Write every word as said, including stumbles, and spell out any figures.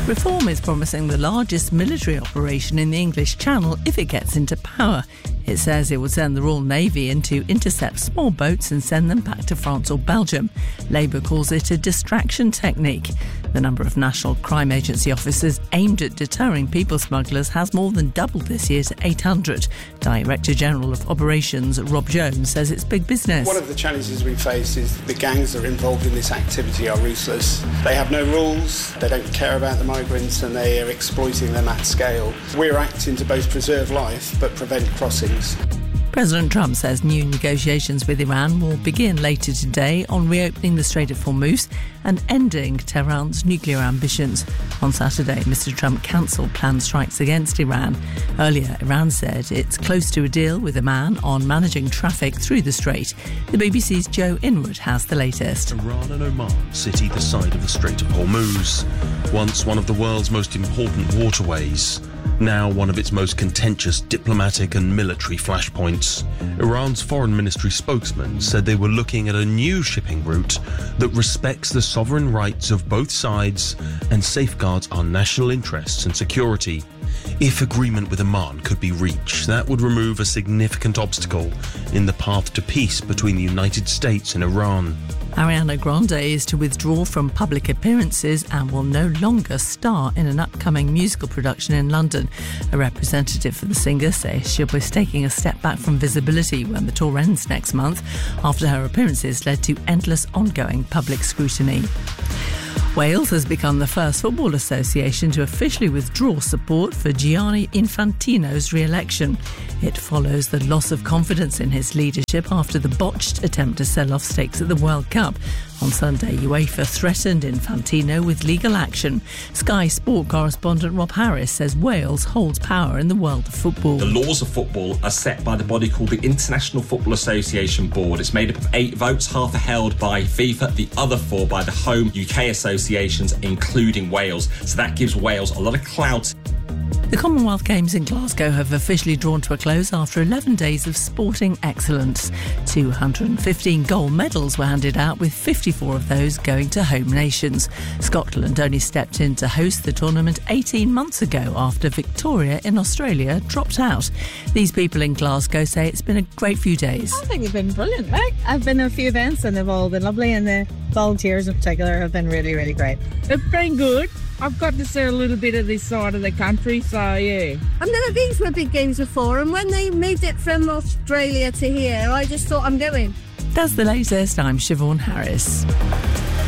Reform is promising the largest military operation in the English Channel if it gets into power. It says it will send the Royal Navy in to intercept small boats and send them back to France or Belgium. Labour calls it a distraction technique. The number of National Crime Agency officers aimed at deterring people smugglers has more than doubled this year to eight hundred. Director General of Operations Rob Jones says it's big business. One of the challenges we face is the gangs that are involved in this activity are ruthless. They have no rules, they don't care about the migrants, and they are exploiting them at scale. We're acting to both preserve life but prevent crossings. President Trump says new negotiations with Iran will begin later today on reopening the Strait of Hormuz and ending Tehran's nuclear ambitions. On Saturday, Mister Trump cancelled planned strikes against Iran. Earlier, Iran said it's close to a deal with Oman on managing traffic through the strait. The B B C's Joe Inwood has the latest. Iran and Oman sit either side of the Strait of Hormuz, once one of the world's most important waterways. Now one of its most contentious diplomatic and military flashpoints. Iran's foreign ministry spokesman said they were looking at a new shipping route that respects the sovereign rights of both sides and safeguards our national interests and security. If agreement with Oman could be reached, that would remove a significant obstacle in the path to peace between the United States and Iran. Ariana Grande is to withdraw from public appearances and will no longer star in an upcoming musical production in London. A representative for the singer says she'll be taking a step back from visibility when the tour ends next month, after her appearances led to endless ongoing public scrutiny. Wales has become the first football association to officially withdraw support for Gianni Infantino's re-election. It follows the loss of confidence in his leadership after the botched attempt to sell off stakes at the World Cup. On Sunday, UEFA threatened Infantino with legal action. Sky Sport correspondent Rob Harris says Wales holds power in the world of football. The laws of football are set by the body called the International Football Association Board. It's made up of eight votes, half are held by FIFA, the other four by the home U K associations, including Wales. So that gives Wales a lot of clout. The Commonwealth Games in Glasgow have officially drawn to a close after eleven days of sporting excellence. two hundred fifteen gold medals were handed out, with fifty-four of those going to home nations. Scotland only stepped in to host the tournament eighteen months ago after Victoria in Australia dropped out. These people in Glasgow say it's been a great few days. I think it's been brilliant, right? I've been to a few events and they've all been lovely, and the volunteers in particular have been really, really great. It's been good. I've got to see a little bit of this side of the country, so yeah. I've never been to a big games before, and when they moved it from Australia to here, I just thought I'm going. That's the latest. I'm Siobhan Harris.